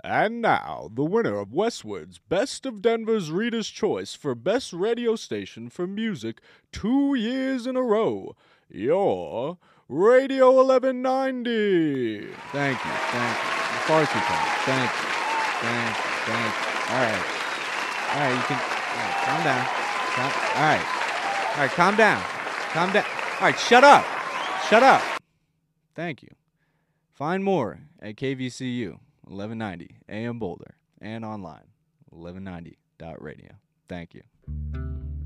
And now, the winner of Westwood's Best of Denver's Reader's Choice for Best Radio Station for Music 2 years in a row, your Radio 1190. Thank you. Far too kind. Thank you. All right, you can. All right, calm down. All right, calm down. All right, shut up. Thank you. Find more at KVCU 1190 AM Boulder and online 1190.radio. Thank you.